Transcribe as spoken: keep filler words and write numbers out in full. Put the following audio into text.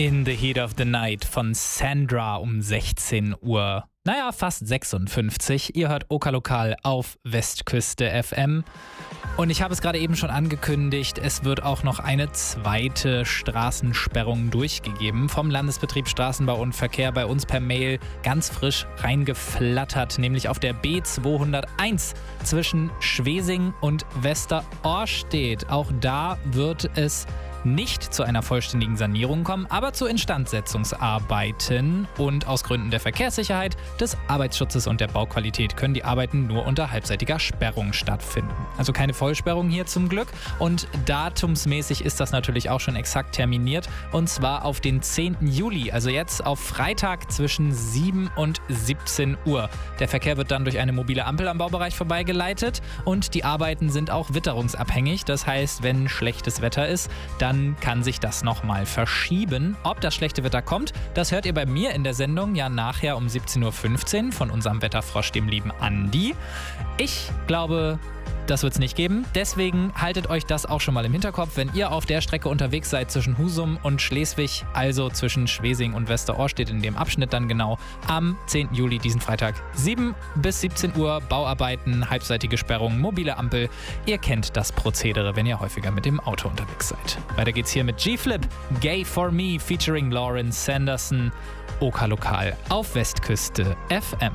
In the Heat of the Night von Sandra um sechzehn Uhr. Naja, fast sechsundfünfzig. Ihr hört Oka Lokal auf Westküste F M. Und ich habe es gerade eben schon angekündigt, es wird auch noch eine zweite Straßensperrung durchgegeben. Vom Landesbetrieb Straßenbau und Verkehr bei uns per Mail ganz frisch reingeflattert, nämlich auf der B zweihunderteins zwischen Schwesing und Westerorstedt. Auch da wird es nicht zu einer vollständigen Sanierung kommen, aber zu Instandsetzungsarbeiten. Und aus Gründen der Verkehrssicherheit, des Arbeitsschutzes und der Bauqualität können die Arbeiten nur unter halbseitiger Sperrung stattfinden. Also keine Vollsperrung hier zum Glück. Und datumsmäßig ist das natürlich auch schon exakt terminiert. Und zwar auf den zehnten Juli, also jetzt auf Freitag zwischen sieben und siebzehn Uhr. Der Verkehr wird dann durch eine mobile Ampel am Baubereich vorbeigeleitet. Und die Arbeiten sind auch witterungsabhängig. Das heißt, wenn schlechtes Wetter ist, dann Dann kann sich das nochmal verschieben. Ob das schlechte Wetter kommt, das hört ihr bei mir in der Sendung ja nachher um siebzehn Uhr fünfzehn von unserem Wetterfrosch, dem lieben Andi. Ich glaube, das wird es nicht geben. Deswegen haltet euch das auch schon mal im Hinterkopf, wenn ihr auf der Strecke unterwegs seid zwischen Husum und Schleswig, also zwischen Schwesing und Westerorstedt, in dem Abschnitt dann genau am zehnten Juli, diesen Freitag, sieben bis siebzehn Uhr, Bauarbeiten, halbseitige Sperrung, mobile Ampel. Ihr kennt das Prozedere, wenn ihr häufiger mit dem Auto unterwegs seid. Weiter geht's hier mit G-Flip, Gay for Me featuring Lawrence Sanderson, Oka Lokal auf Westküste F M.